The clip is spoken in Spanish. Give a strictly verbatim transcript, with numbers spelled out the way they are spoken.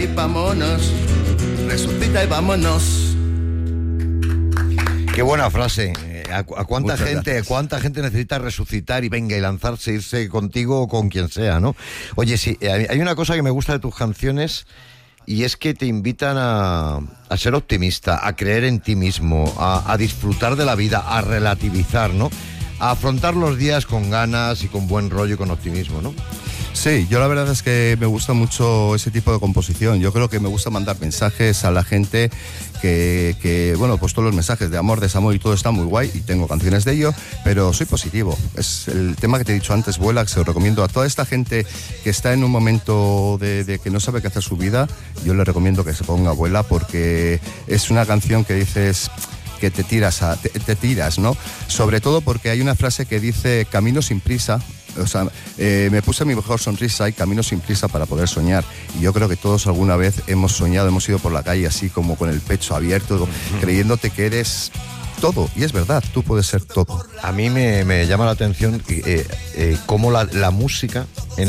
Y vámonos, resucita y vámonos. Qué buena frase. ¿A, a cuánta Muchas gente, gracias. cuánta gente necesita resucitar y venga y lanzarse, irse contigo o con quien sea, ¿no? Oye, sí, hay una cosa que me gusta de tus canciones y es que te invitan a, a ser optimista, a creer en ti mismo, a, a disfrutar de la vida, a relativizar, ¿no? A afrontar los días con ganas y con buen rollo y con optimismo, ¿no? Sí, yo la verdad es que me gusta mucho ese tipo de composición. Yo creo que me gusta mandar mensajes a la gente que, que, bueno, pues todos los mensajes de amor, desamor y todo está muy guay y tengo canciones de ello, pero soy positivo. Es el tema que te he dicho antes, Vuela, que se lo recomiendo a toda esta gente que está en un momento de, de que no sabe qué hacer su vida. Yo le recomiendo que se ponga Vuela porque es una canción que dices que te tiras, a, te, te tiras, ¿no? Sobre todo porque hay una frase que dice camino sin prisa. O sea, eh, me puse mi mejor sonrisa y camino sin prisa para poder soñar. Y yo creo que todos alguna vez hemos soñado, hemos ido por la calle así como con el pecho abierto, creyéndote que eres todo. Y es verdad, tú puedes ser todo. A mí me, me llama la atención eh, eh, cómo la, la música en